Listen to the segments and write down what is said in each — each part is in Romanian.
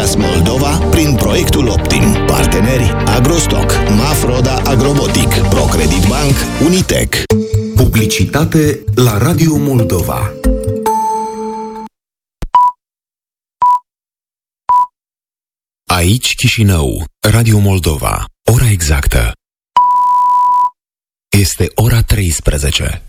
Caritas Moldova prin proiectul Optim. Parteneri Agrostock, Mafroda Agrobotic, Procredit Bank, Unitec. Publicitate la Radio Moldova. Aici Chișinău, Radio Moldova. Ora exactă este ora 13.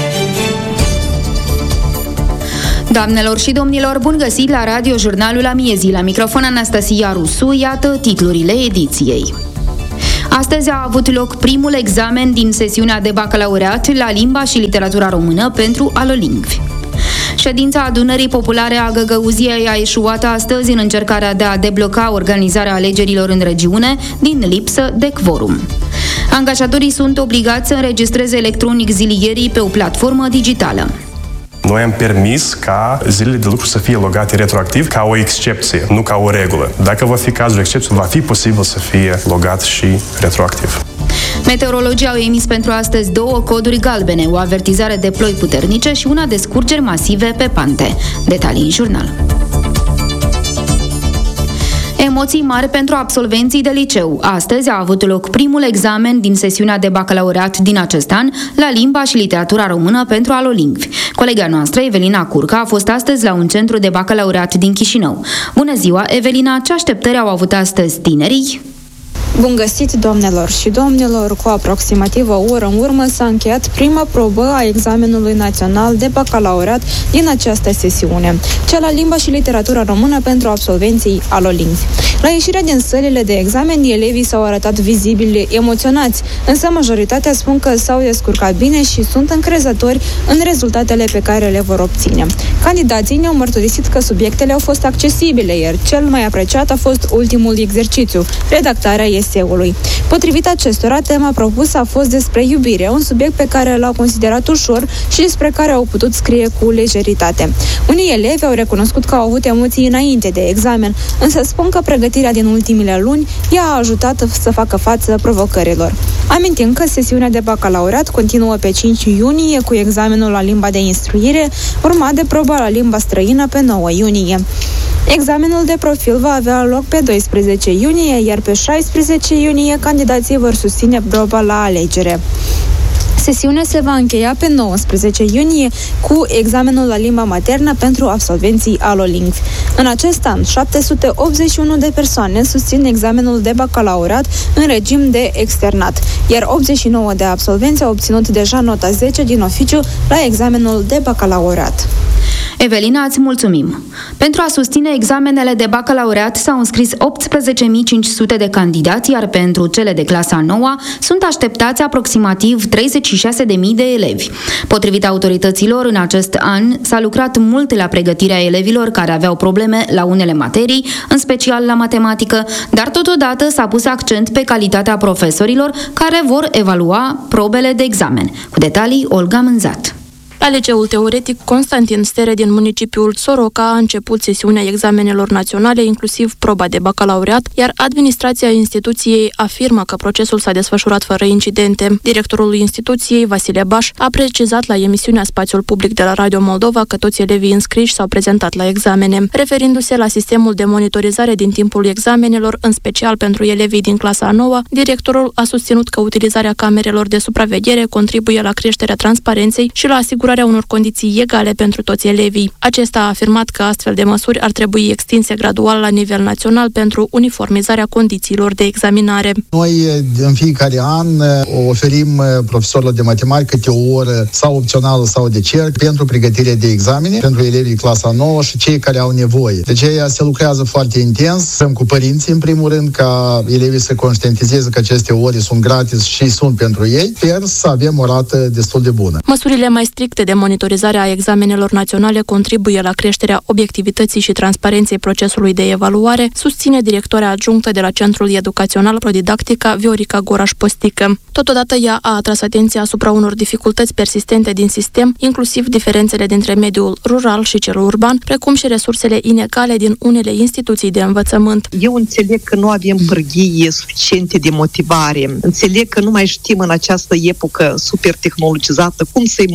Doamnelor și domnilor, bun găsit la Radio Jurnalul Amiezii. La microfon Anastasia Rusu, iată titlurile ediției. Astăzi a avut loc primul examen din sesiunea de bacalaureat la limba și literatura română pentru alolingvi. Ședința Adunării Populare a Găgăuziei a eșuat astăzi în încercarea de a debloca organizarea alegerilor în regiune din lipsă de quorum. Angajatorii sunt obligați să înregistreze electronic zilierii pe o platformă digitală. Noi am permis ca zilele de lucru să fie logate retroactiv ca o excepție, nu ca o regulă. Dacă va fi cazul excepție, va fi posibil să fie logat și retroactiv. Meteorologii au emis pentru astăzi 2 coduri galbene, o avertizare de ploi puternice și una de scurgeri masive pe pante. Detalii în jurnal. Emoții mari pentru absolvenții de liceu. Astăzi a avut loc primul examen din sesiunea de bacalaureat din acest an la limba și literatura română pentru alolingvi. Colega noastră, Evelina Curca, a fost astăzi la un centru de bacalaureat din Chișinău. Bună ziua, Evelina! Ce așteptări au avut astăzi tinerii? Bun găsit, doamnelor și domnilor! Cu aproximativ o oră în urmă s-a încheiat prima probă a examenului național de bacalaureat din această sesiune, cea la limba și literatura română pentru absolvenții alolingvi. La ieșirea din sălile de examen, elevii s-au arătat vizibil emoționați, însă majoritatea spun că s-au descurcat bine și sunt încrezători în rezultatele pe care le vor obține. Candidații ne-au mărturisit că subiectele au fost accesibile, iar cel mai apreciat a fost ultimul exercițiu, redactarea eseului. Potrivit acestora, tema propusă a fost despre iubire, un subiect pe care l-au considerat ușor și despre care au putut scrie cu lejeritate. Unii elevi au recunoscut că au avut emoții înainte de examen, însă spun că pregătirea din ultimile luni i-a ajutat să facă față provocărilor. Amintim că sesiunea de bacalaureat continuă pe 5 iunie cu examenul la limba de instruire, urmat de proba la limba străină pe 9 iunie. Examenul de profil va avea loc pe 12 iunie, iar pe 16 iunie candidații vor susține proba la alegere. Sesiunea se va încheia pe 19 iunie cu examenul la limba maternă pentru absolvenții alolingvi. În acest an, 781 de persoane susțin examenul de bacalaureat în regim de externat, iar 89 de absolvenți au obținut deja nota 10 din oficiu la examenul de bacalaureat. Evelina, îți mulțumim! Pentru a susține examenele de bacalaureat s-au înscris 18.500 de candidați, iar pentru cele de clasa 9 sunt așteptați aproximativ 36.000 de elevi. Potrivit autorităților, în acest an s-a lucrat mult la pregătirea elevilor care aveau probleme la unele materii, în special la matematică, dar totodată s-a pus accent pe calitatea profesorilor care vor evalua probele de examen. Cu detalii, Olga Mânzat. La liceul teoretic Constantin Stere din municipiul Soroca a început sesiunea examenelor naționale, inclusiv proba de bacalaureat, iar administrația instituției afirmă că procesul s-a desfășurat fără incidente. Directorul instituției, Vasile Baș, a precizat la emisiunea Spațiul Public de la Radio Moldova că toți elevii înscriși s-au prezentat la examene. Referindu-se la sistemul de monitorizare din timpul examenelor, în special pentru elevii din clasa 9, directorul a susținut că utilizarea camerelor de supraveghere contribuie la creșterea transparenței și la asigurarea unor condiții egale pentru toți elevii. Acesta a afirmat că astfel de măsuri ar trebui extinse gradual la nivel național pentru uniformizarea condițiilor de examinare. Noi în fiecare an oferim profesorilor de matematică câte o oră sau opțională sau de cerc pentru pregătire de examene pentru elevii clasa 9 și cei care au nevoie. Deci se lucrează foarte intens, stăm cu părinții în primul rând ca elevii să conștientizeze că aceste ore sunt gratis și sunt pentru ei. Sper să avem o rată destul de bună. Măsurile mai stricte de monitorizare a examenelor naționale contribuie la creșterea obiectivității și transparenței procesului de evaluare, susține directoarea adjunctă de la Centrul Educațional Prodidactica, Viorica Goraș-Postică. Totodată ea a atras atenția asupra unor dificultăți persistente din sistem, inclusiv diferențele dintre mediul rural și cel urban, precum și resursele inegale din unele instituții de învățământ. Eu înțeleg că nu avem pârghii suficiente de motivare. Înțeleg că nu mai știm în această epocă super tehnologizată cum să-i motivăm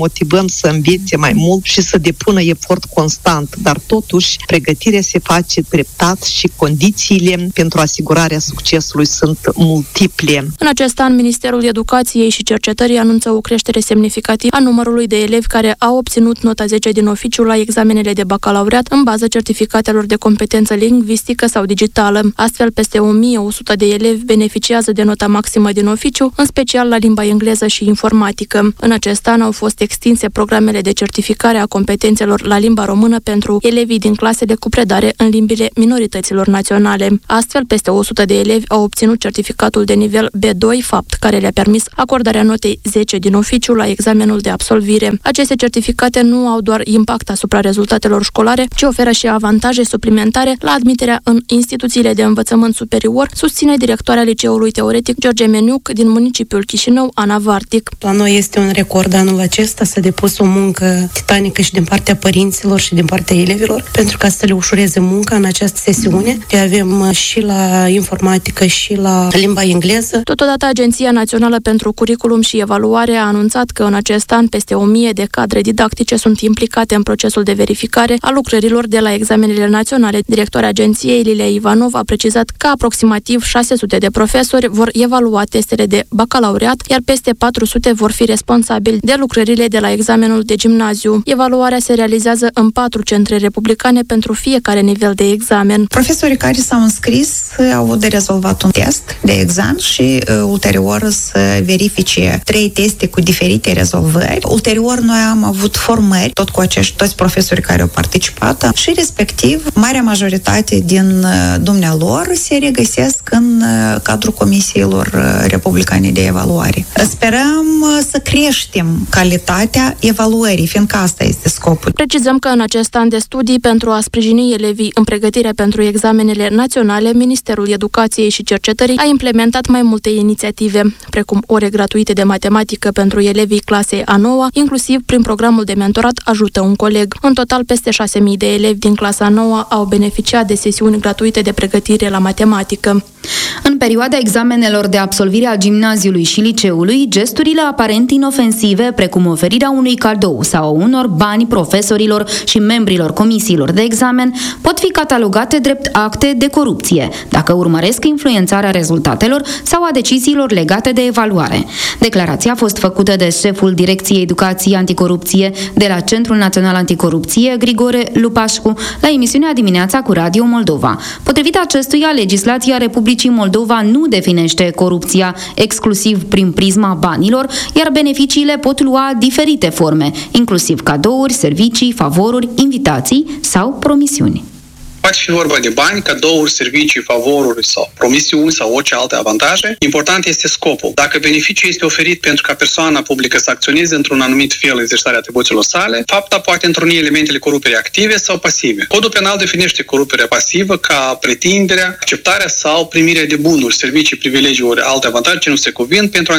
să învețe mai mult și să depună efort constant, dar totuși pregătirea se face treptat și condițiile pentru asigurarea succesului sunt multiple. În acest an, Ministerul Educației și Cercetării anunță o creștere semnificativă a numărului de elevi care au obținut nota 10 din oficiu la examenele de bacalaureat în baza certificatelor de competență lingvistică sau digitală. Astfel, peste 1100 de elevi beneficiază de nota maximă din oficiu, în special la limba engleză și informatică. În acest an au fost extinse programele de certificare a competențelor la limba română pentru elevii din clasele cu predare în limbile minorităților naționale. Astfel, peste 100 de elevi au obținut certificatul de nivel B2, fapt care le-a permis acordarea notei 10 din oficiu la examenul de absolvire. Aceste certificate nu au doar impact asupra rezultatelor școlare, ci oferă și avantaje suplimentare la admiterea în instituțiile de învățământ superior, susține directoarea Liceului Teoretic George Meniuc din municipiul Chișinău, Ana Vartic. La noi este un record anul acesta, s-a depus o muncă titanică și din partea părinților și din partea elevilor, pentru ca să le ușureze munca în această sesiune. Le avem și la informatică și la limba engleză. Totodată, Agenția Națională pentru Curriculum și Evaluare a anunțat că în acest an peste 1000 de cadre didactice sunt implicate în procesul de verificare a lucrărilor de la examenele naționale. Directoarea agenției, Lilia Ivanov, a precizat că aproximativ 600 de profesori vor evalua testele de bacalaureat, iar peste 400 vor fi responsabili de lucrările de la examenul de gimnaziu. Evaluarea se realizează în 4 centre republicane pentru fiecare nivel de examen. Profesorii care s-au înscris au avut de rezolvat un test de examen și ulterior să verifice 3 teste cu diferite rezolvări. Ulterior noi am avut formări tot cu acești toți profesori care au participat și respectiv marea majoritate din dumnealor se regăsesc în cadrul comisiilor republicane de evaluare. Sperăm să creștem calitatea evaluării, fiindcă asta este scopul. Precizăm că în acest an de studii, pentru a sprijini elevii în pregătirea pentru examenele naționale, Ministerul Educației și Cercetării a implementat mai multe inițiative, precum ore gratuite de matematică pentru elevii clasei a 9, inclusiv prin programul de mentorat Ajută un coleg. În total, peste 6.000 de elevi din clasa 9 au beneficiat de sesiuni gratuite de pregătire la matematică. În perioada examenelor de absolvire a gimnaziului și liceului, gesturile aparent inofensive, precum oferirea unui cadou sau unor bani profesorilor și membrilor comisiilor de examen, pot fi catalogate drept acte de corupție, dacă urmăresc influențarea rezultatelor sau a deciziilor legate de evaluare. Declarația a fost făcută de șeful Direcției Educație Anticorupție de la Centrul Național Anticorupție, Grigore Lupașcu, la emisiunea Dimineața cu Radio Moldova. Potrivit acestuia, legislația Republicii Moldova nu definește corupția exclusiv prin prisma banilor, iar beneficiile pot lua diferite forme, inclusiv cadouri, servicii, favoruri, invitații sau promisiuni. Poate fi vorba de bani, cadouri, servicii, favoruri sau promisiuni sau orice alte avantaje. Important este scopul. Dacă beneficiul este oferit pentru ca persoana publică să acționeze într-un anumit fel exercitarea atribuțiilor sale, fapta poate întruni elementele corupere active sau pasive. Codul penal definește coruperea pasivă ca pretinderea, acceptarea sau primirea de bunuri, servicii, privilegii ori alte avantaje ce nu se cuvin pentru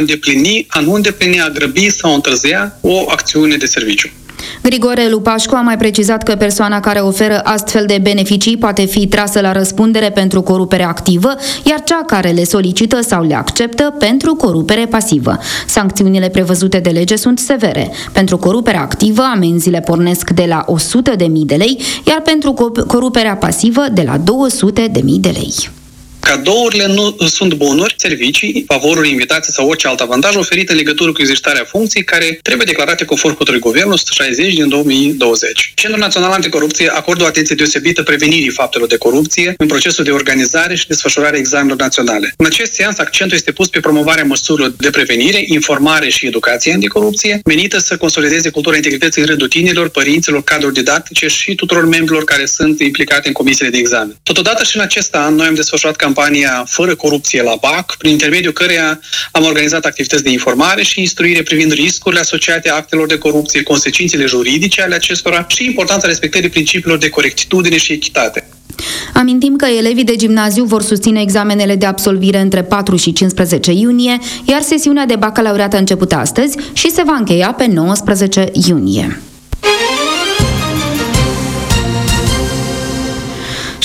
a nu îndeplini, a grăbi sau întârzia o acțiune de serviciu. Grigore Lupașcu a mai precizat că persoana care oferă astfel de beneficii poate fi trasă la răspundere pentru corupere activă, iar cea care le solicită sau le acceptă pentru corupere pasivă. Sancțiunile prevăzute de lege sunt severe. Pentru coruperea activă, amenziile pornesc de la 100.000 de lei, iar pentru coruperea pasivă de la 200.000 de lei. Cadourile nu sunt bunuri, servicii, favoruri, invitații sau orice alt avantaj oferit în legătură cu exercitarea funcției care trebuie declarate conform hotărârii Guvernului 160 din 2020. Centrul Național Anticorupție acordă o atenție deosebită prevenirii faptelor de corupție în procesul de organizare și desfășurare a examenelor naționale. În acest sens, accentul este pus pe promovarea măsurilor de prevenire, informare și educație anticorupție, menită să consolideze cultura integrității în rândul tinerilor, părinților, cadruri didactice și tuturor membrilor care sunt implicate în comisiile de examen. Totodată și în acest an, noi am desfășurat campania Fără corupție la BAC, prin intermediul căreia am organizat activități de informare și instruire privind riscurile asociate actelor de corupție, consecințele juridice ale acestora și importanța respectării principiilor de corectitudine și echitate. Amintim că elevii de gimnaziu vor susține examenele de absolvire între 4 și 15 iunie, iar sesiunea de bacalaureat a început astăzi și se va încheia pe 19 iunie.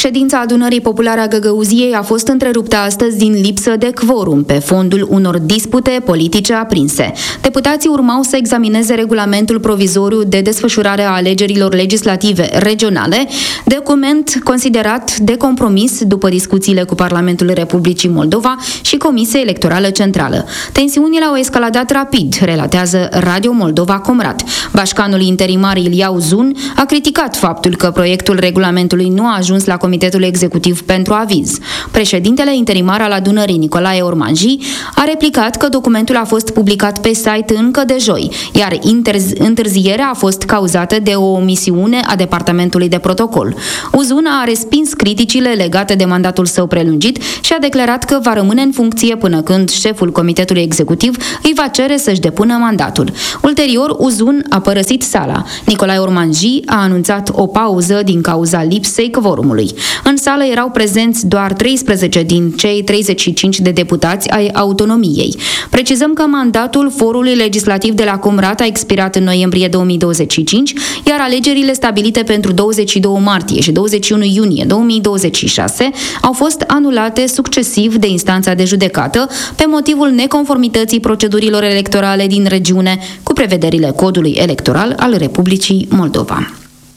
Ședința adunării populare a Găgăuziei a fost întreruptă astăzi din lipsă de quorum pe fondul unor dispute politice aprinse. Deputații urmau să examineze regulamentul provizoriu de desfășurare a alegerilor legislative regionale, document considerat de compromis după discuțiile cu Parlamentul Republicii Moldova și Comisia Electorală Centrală. Tensiunile au escaladat rapid, relatează Radio Moldova Comrat. Bașcanul interimar Ilia Uzun a criticat faptul că proiectul regulamentului nu a ajuns la Comitetul Executiv pentru aviz. Președintele interimar al adunării, Nicolae Ormanji, a replicat că documentul a fost publicat pe site încă de joi, iar întârzierea a fost cauzată de o omisiune a Departamentului de Protocol. Uzun a respins criticile legate de mandatul său prelungit și a declarat că va rămâne în funcție până când șeful Comitetului Executiv îi va cere să-și depună mandatul. Ulterior, Uzun a părăsit sala. Nicolae Ormanji a anunțat o pauză din cauza lipsei quorumului. În sală erau prezenți doar 13 din cei 35 de deputați ai autonomiei. Precizăm că mandatul forului legislativ de la Comrat a expirat în noiembrie 2025, iar alegerile stabilite pentru 22 martie și 21 iunie 2026 au fost anulate succesiv de instanța de judecată pe motivul neconformității procedurilor electorale din regiune cu prevederile Codului Electoral al Republicii Moldova.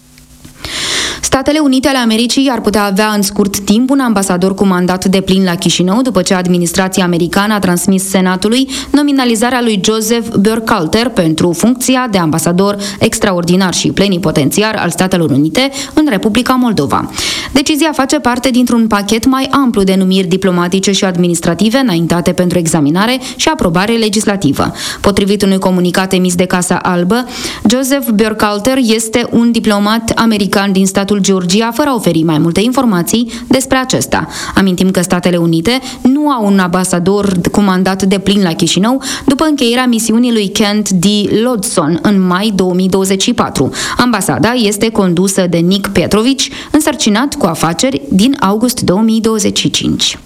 Statele Unite ale Americii ar putea avea în scurt timp un ambasador cu mandat deplin la Chișinău după ce administrația americană a transmis Senatului nominalizarea lui Joseph Burkhalter pentru funcția de ambasador extraordinar și plenipotențiar al Statelor Unite în Republica Moldova. Decizia face parte dintr-un pachet mai amplu de numiri diplomatice și administrative înaintate pentru examinare și aprobare legislativă. Potrivit unui comunicat emis de Casa Albă, Joseph Burkhalter este un diplomat american din statul Georgia, fără a oferi mai multe informații despre acesta. Amintim că Statele Unite nu au un ambasador cu mandat deplin la Chișinău după încheierea misiunii lui Kent D. Lodson în mai 2024. Ambasada este condusă de Nick Petrovici, însărcinat cu afaceri din august 2025.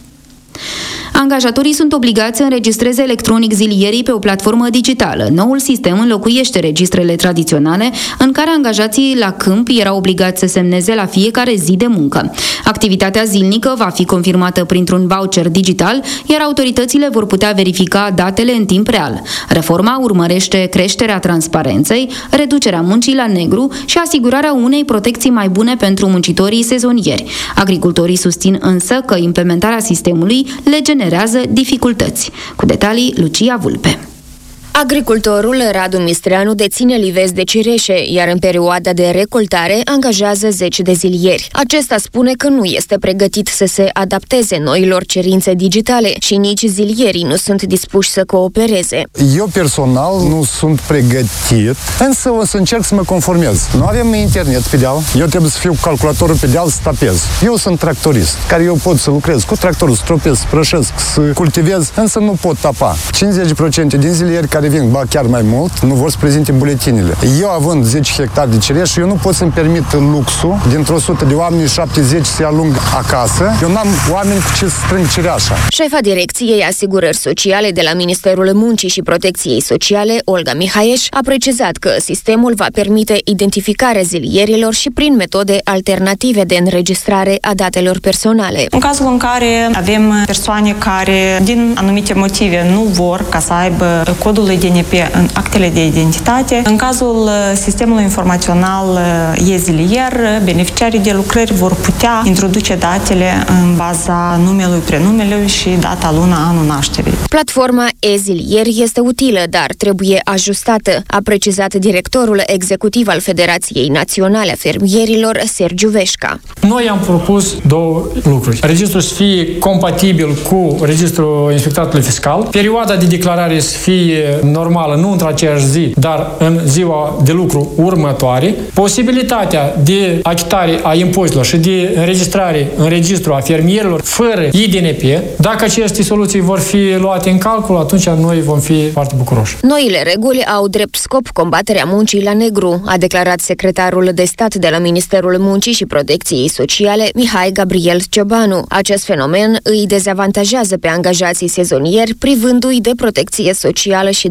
Angajatorii sunt obligați să înregistreze electronic zilierii pe o platformă digitală. Noul sistem înlocuiește registrele tradiționale în care angajații la câmp erau obligați să semneze la fiecare zi de muncă. Activitatea zilnică va fi confirmată printr-un voucher digital, iar autoritățile vor putea verifica datele în timp real. Reforma urmărește creșterea transparenței, reducerea muncii la negru și asigurarea unei protecții mai bune pentru muncitorii sezonieri. Agricultorii susțin însă că implementarea sistemului le generează dificultăți. Cu detalii, Lucia Vulpe. Agricultorul Radu Mistreanu deține livezi de cireșe, iar în perioada de recoltare angajează 10 de zilieri. Acesta spune că nu este pregătit să se adapteze noilor cerințe digitale și nici zilierii nu sunt dispuși să coopereze. Eu personal nu sunt pregătit, însă o să încerc să mă conformez. Nu avem internet pe deal, eu trebuie să fiu cu calculatorul pe deal să tapez. Eu sunt tractorist, care eu pot să lucrez cu tractorul, să tropez, să prășesc, să cultivez, însă nu pot tapa. 50% din zilieri care vin, ba chiar mai mult, nu vor să prezinte buletinile. Eu, având 10 hectare de cireș, eu nu pot să-mi permit luxul, dintr-o 100 de oameni, 70 să-i alung acasă. Eu n-am oameni cu ce să strâng cireașa. Șefa Direcției Asigurări Sociale de la Ministerul Muncii și Protecției Sociale, Olga Mihaieș, a precizat că sistemul va permite identificarea zilierilor și prin metode alternative de înregistrare a datelor personale. În cazul în care avem persoane care, din anumite motive, nu vor ca să aibă codul DNP în actele de identitate. În cazul sistemului informațional e-zilier, beneficiarii de lucrări vor putea introduce datele în baza numelui, prenumelui și data, luna, anul nașterii. Platforma e-zilier este utilă, dar trebuie ajustată, a precizat directorul executiv al Federației Naționale a Fermierilor, Sergiu Veșca. Noi am propus două lucruri. Registrul să fie compatibil cu registrul inspectoratului fiscal, perioada de declarare să fie normală, nu într-aceeași zi, dar în ziua de lucru următoare, posibilitatea de achitare a impozitelor și de înregistrare în registru a fermierilor fără IDNP. Dacă aceste soluții vor fi luate în calcul, atunci noi vom fi foarte bucuroși. Noile reguli au drept scop combaterea muncii la negru, a declarat secretarul de stat de la Ministerul Muncii și Protecției Sociale, Mihai Gabriel Ciobanu. Acest fenomen îi dezavantajează pe angajații sezonieri, privându-i de protecție socială și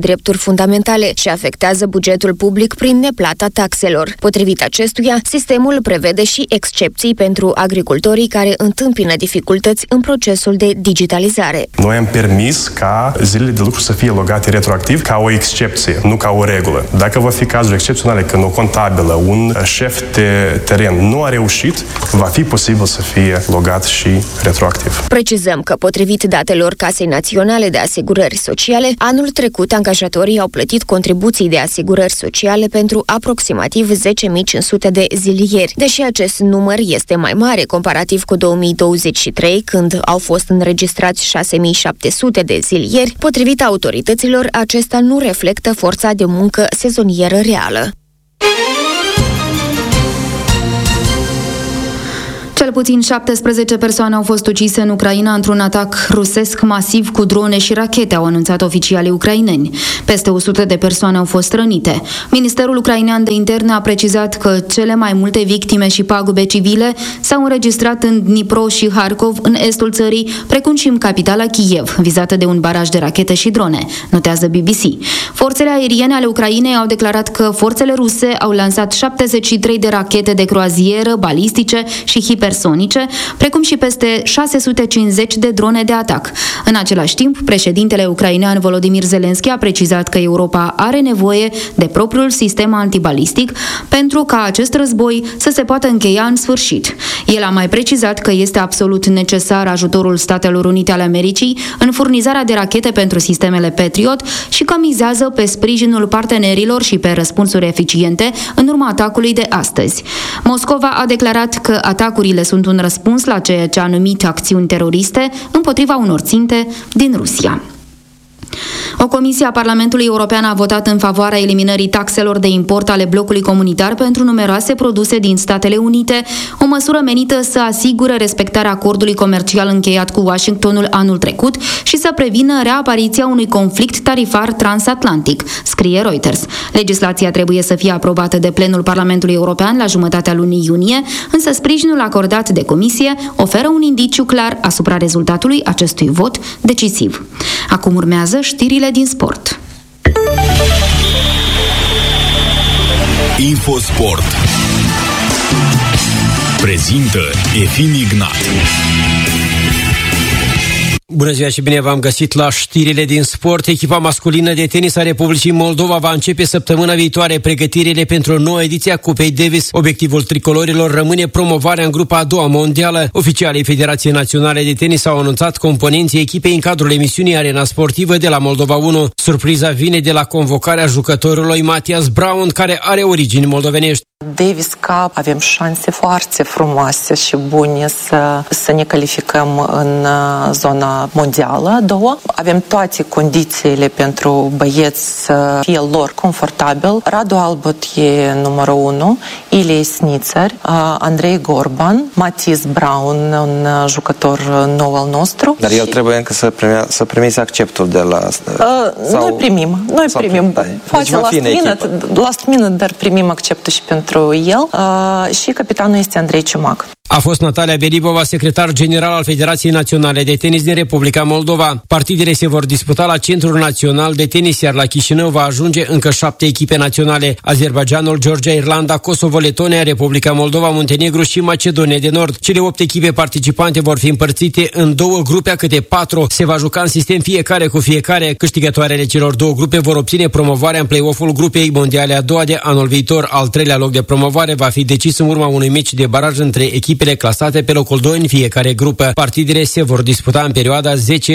drepturi fundamentale și afectează bugetul public prin neplata taxelor. Potrivit acestuia, sistemul prevede și excepții pentru agricultorii care întâmpină dificultăți în procesul de digitalizare. Noi am permis ca zilele de lucru să fie logate retroactiv ca o excepție, nu ca o regulă. Dacă va fi cazuri excepționale când o contabilă, un șef de teren nu a reușit, va fi posibil să fie logat și retroactiv. Precizăm că, potrivit datelor Casei Naționale de Asigurări Sociale, anul trecut angajatorii au plătit contribuții de asigurări sociale pentru aproximativ 10.500 de zilieri, deși acest număr este mai mare comparativ cu 2023, când au fost înregistrați 6.700 de zilieri. Potrivit autorităților, acesta nu reflectă forța de muncă sezonieră reală. Cel puțin 17 persoane au fost ucise în Ucraina într-un atac rusesc masiv cu drone și rachete, au anunțat oficialii ucraineni. Peste 100 de persoane au fost rănite. Ministerul ucrainean de interne a precizat că cele mai multe victime și pagube civile s-au înregistrat în Dnipro și Harkov, în estul țării, precum și în capitala Kiev, vizată de un baraj de rachete și drone, notează BBC. Forțele aeriene ale Ucrainei au declarat că forțele ruse au lansat 73 de rachete de croazieră, balistice și hipersonice, precum și peste 650 de drone de atac. În același timp, președintele ucrainean Volodymyr Zelensky a precizat că Europa are nevoie de propriul sistem antibalistic pentru ca acest război să se poată încheia în sfârșit. El a mai precizat că este absolut necesar ajutorul Statelor Unite ale Americii în furnizarea de rachete pentru sistemele Patriot și că mizează pe sprijinul partenerilor și pe răspunsuri eficiente în urma atacului de astăzi. Moscova a declarat că atacurile sunt un răspuns la ceea ce a numit acțiuni teroriste împotriva unor ținte din Rusia. O comisie a Parlamentului European a votat în favoarea eliminării taxelor de import ale blocului comunitar pentru numeroase produse din Statele Unite, o măsură menită să asigure respectarea acordului comercial încheiat cu Washingtonul anul trecut și să prevină reapariția unui conflict tarifar transatlantic, scrie Reuters. Legislația trebuie să fie aprobată de plenul Parlamentului European la jumătatea lunii iunie, însă sprijinul acordat de comisie oferă un indiciu clar asupra rezultatului acestui vot decisiv. Acum urmează știrile din sport. Infosport prezintă Efim Ignat. Bună ziua și bine v-am găsit la știrile din sport. Echipa masculină de tenis a Republicii Moldova va începe săptămâna viitoare pregătirile pentru o nouă ediție a Cupei Davis. Obiectivul tricolorilor rămâne promovarea în grupa a doua mondială. Oficialii Federației Naționale de Tenis au anunțat componenții echipei în cadrul emisiunii Arena Sportivă de la Moldova 1. Surpriza vine de la convocarea jucătorului Matthias Braun, care are origini moldovenești. Davis Cup avem șanse foarte frumoase și bune să ne calificăm în zona mondială a doua. Avem toate condițiile pentru băieți să fie lor confortabil. Radu Albut e numărul 1, Ilie Snițăr, Andrei Gorban, Matthias Braun, un jucător nou al nostru. Dar el trebuie încă să primeți acceptul de la... Noi primim. Poate last minute, dar primim acceptul și pentru el și capitanul este Andrei Ciumac. A fost Natalia Belibova, secretar general al Federației Naționale de Tenis din Republica Moldova. Partidele se vor disputa la Centrul Național de Tenis, iar la Chișinău va ajunge încă 7 echipe naționale: Azerbaidjanul, Georgia, Irlanda, Kosovo, Letonia, Republica Moldova, Muntenegru și Macedonia de Nord. Cele 8 echipe participante vor fi împărțite în 2 grupe a câte 4. Se va juca în sistem fiecare cu fiecare. Câștigătoarele celor 2 grupe vor obține promovarea în play-off-ul grupei mondiale a doua de anul viitor. Al 3-lea loc de promovare va fi decis în urma unui meci de baraj între echipele clasate pe locul 2 în fiecare grupă. Partidele se vor disputa în perioada 10-12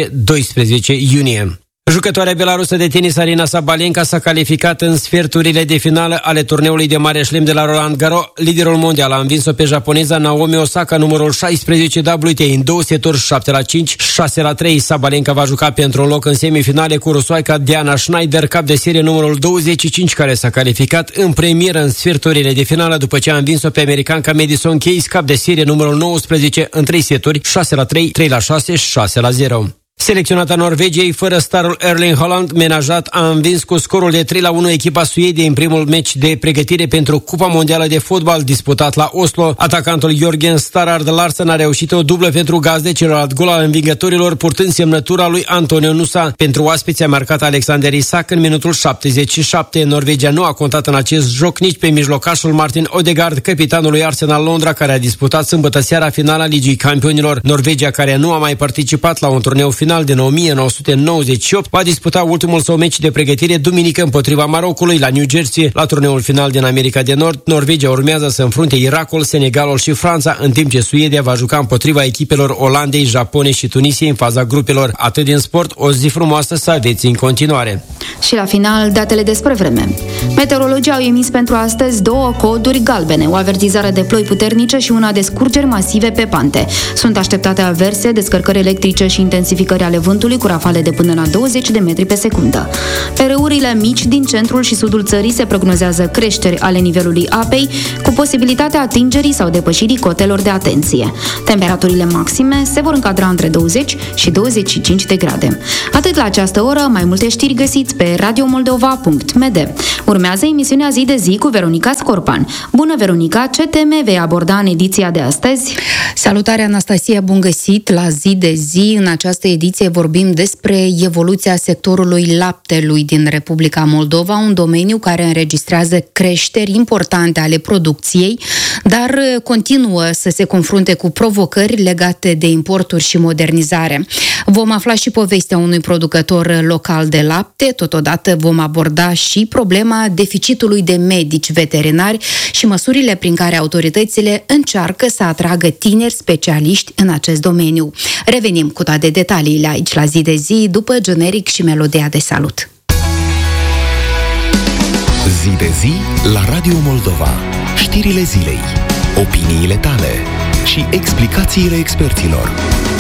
iunie. Jucătoarea belarusă de tenis Aryna Sabalenka s-a calificat în sferturile de finală ale turneului de mare șlem de la Roland Garros. Liderul mondial a învins-o pe japoneza Naomi Osaka, numărul 16 WTA, în 2 seturi, 7-5, 6-3. Sabalenka va juca pentru un loc în semifinale cu rusoaica Diana Schneider, cap de serie numărul 25, care s-a calificat în premieră în sferturile de finală după ce a învins-o pe americanca Madison Keys, cap de serie numărul 19, în 3 seturi, 6-3, 3-6, 6-0. Selecționata Norvegiei, fără starul Erling Haaland, menajat, a învins cu scorul de 3-1 echipa Suediei în primul meci de pregătire pentru Cupa Mondială de Fotbal disputat la Oslo. Atacantul Jørgen Starard Larsen a reușit o dublă pentru gazde, celălalt gol al învingătorilor purtând semnătura lui Antonio Nusa. Pentru oaspeți a marcat Alexander Isak în minutul 77. Norvegia nu a contat în acest joc nici pe mijlocașul Martin Odegaard, capitanul lui Arsenal Londra, care a disputat sâmbătă seara finala Ligii Campionilor. Norvegia, care nu a mai participat la un turneu final din 1998, va disputa ultimul său meci de pregătire duminică împotriva Marocului la New Jersey. La turneul final din America de Nord, Norvegia urmează să înfrunte Irakul, Senegalul și Franța, în timp ce Suedia va juca împotriva echipelor Olandei, Japonei și Tunisiei în faza grupelor. Atât din sport, o zi frumoasă să aveți în continuare. Și la final, datele despre vreme. Meteorologii au emis pentru astăzi 2 coduri galbene, o avertizare de ploi puternice și una de scurgeri masive pe pante. Sunt așteptate averse, descărcări electrice și intensificări ale vântului cu rafale de până la 20 de metri pe secundă. Pe râurile mici din centrul și sudul țării se prognozează creșteri ale nivelului apei, cu posibilitatea atingerii sau depășirii cotelor de atenție. Temperaturile maxime se vor încadra între 20 și 25 de grade. Atât la această oră, mai multe știri găsiți pe radiomoldova.md. Urmează emisiunea Zi de Zi cu Veronica Scorpan. Bună, Veronica, ce teme vei aborda în ediția de astăzi? Salutare, Anastasia, bun găsit la Zi de Zi. În această ediție vorbim despre evoluția sectorului laptelui din Republica Moldova, un domeniu care înregistrează creșteri importante ale producției, dar continuă să se confrunte cu provocări legate de importuri și modernizare. Vom afla și povestea unui producător local de lapte, totodată vom aborda și problema deficitului de medici veterinari și măsurile prin care autoritățile încearcă să atragă tineri specialiști în acest domeniu. Revenim cu toate detaliile aici la Zi de Zi, după generic și melodia de salut. Zi de Zi la Radio Moldova. Știrile zilei, opiniile tale și explicațiile experților.